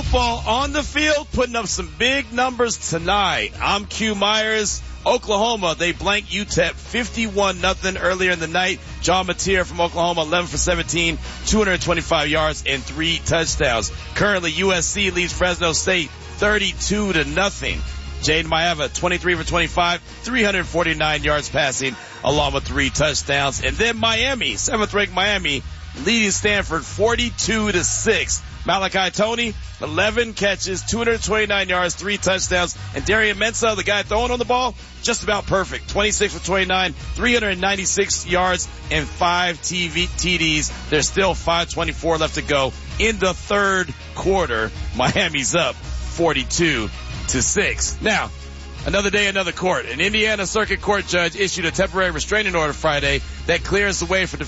football on the field, putting up some big numbers tonight. I'm Q Myers. Oklahoma, they blanked UTEP 51-0 earlier in the night. John Mateer from Oklahoma, 11 for 17, 225 yards and 3 touchdowns. Currently, USC leads Fresno State 32-0. Jaden Maeva, 23 for 25, 349 yards passing, along with 3 touchdowns. And then Miami, 7th ranked Miami, leading Stanford 42-6. Malachi Tony, 11 catches, 229 yards, 3 touchdowns. And Darian Mensah, the guy throwing on the ball, just about perfect. 26 for 29, 396 yards, and 5 TDs. There's still 5:24 left to go in the third quarter. Miami's up 42-6. Now, another day, another court. An Indiana Circuit Court judge issued a temporary restraining order Friday that clears the way for